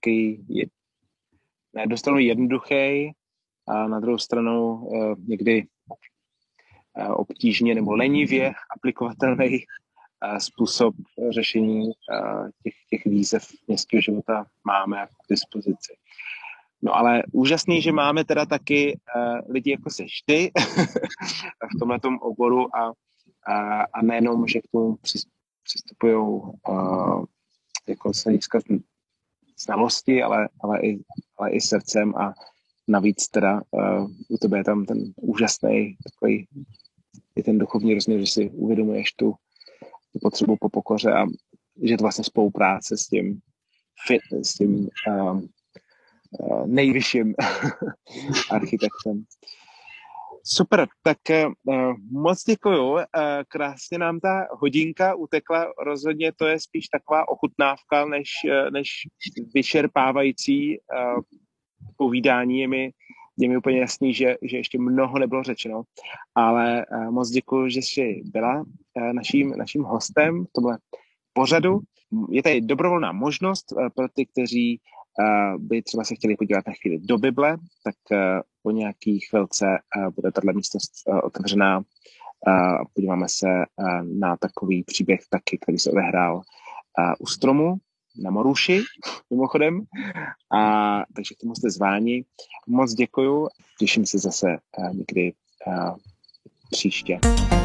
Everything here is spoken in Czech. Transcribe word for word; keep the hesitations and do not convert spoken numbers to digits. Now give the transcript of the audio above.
takový je, na jednu stranu jednoduchý a na druhou stranu uh, někdy uh, obtížně nebo lenivě aplikovatelný uh, způsob řešení uh, těch, těch výzev městského života máme k dispozici. No ale úžasný, že máme teda taky uh, lidi jako seš ty v tomhletom oboru a, a, a nejenom, že k tomu přistupují uh, jako z hlediska znalosti, ale, ale, i, ale i srdcem a navíc teda uh, u tebe je tam ten úžasný takový je ten duchovní rozměr, že si uvědomuješ tu, tu potřebu po pokoře a že to vlastně spolupráce s tím fit, s tím um, uh, nejvyšším architektem. Super, tak uh, moc děkuju. Uh, krásně nám ta hodinka utekla. Rozhodně to je spíš taková ochutnávka, než, uh, než vyčerpávající uh, povídání. Je mi, je mi úplně jasný, že, že ještě mnoho nebylo řečeno, ale uh, moc děkuju, že jsi byla uh, naším, naším hostem v tomhle pořadu. Je tady dobrovolná možnost uh, pro ty, kteří uh, by třeba se chtěli podívat na chvíli do Bible, tak uh, po nějaký chvilce uh, bude tato místnost uh, otevřená. Uh, podíváme se uh, na takový příběh taky, který se odehrál uh, u stromu na Moruši, mimochodem. A, takže k tomu jste zváni. Moc děkuju. Těším se zase uh, někdy uh, příště.